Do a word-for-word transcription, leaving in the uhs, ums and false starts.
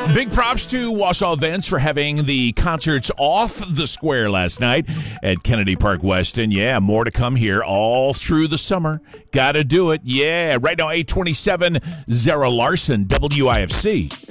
Big props to Wausau Events for having the concerts off the square last night at Kennedy Park Weston. Yeah, more to come here all through the summer. Gotta do it. Yeah, right now, eight twenty-seven, Zara Larson, W I F C.